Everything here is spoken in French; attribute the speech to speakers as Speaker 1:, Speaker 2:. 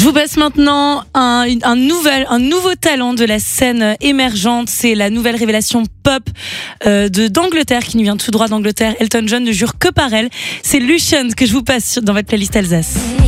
Speaker 1: vous passe maintenant un nouveau talent de la scène émergente. C'est la nouvelle révélation pop d'Angleterre, qui nous vient tout droit d'Angleterre. Elton John ne jure que par elle. C'est Lucian que je vous passe dans votre playlist Alsace.